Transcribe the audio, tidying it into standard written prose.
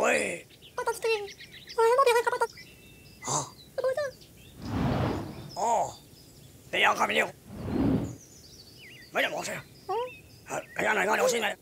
喂。啊。哦，你有咁要？咪任何事。係人嚟，我有先嚟。